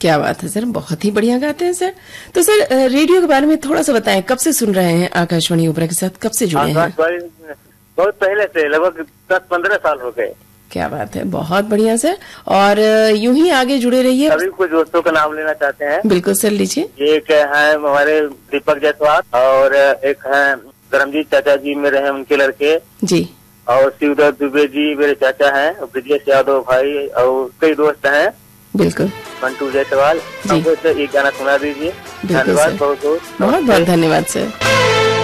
क्या बात है सर, बहुत ही बढ़िया गाते हैं सर। तो सर रेडियो के बारे में थोड़ा सा बताएं, कब से सुन रहे हैं आकाशवाणी ओपरा के साथ, कब से जुड़े हैं? बहुत पहले से, लगभग 10-15 साल हो गए। क्या बात है, बहुत बढ़िया सर। और यूं ही आगे जुड़े रहिए। सभी कुछ दोस्तों का नाम लेना चाहते हैं। बिल्कुल सर, लीजिए। एक है हमारे दीपक जायसवाल, और एक है धर्मजीत चाचा जी मेरे हैं, उनके लड़के जी, और शिवदत्त दुबे जी मेरे चाचा हैं, ब्रजेश यादव भाई, और कई दोस्त हैं। बिल्कुल। मंटू जायसवाल, एक गाना सुना दीजिए। धन्यवाद, बहुत बहुत धन्यवाद सर।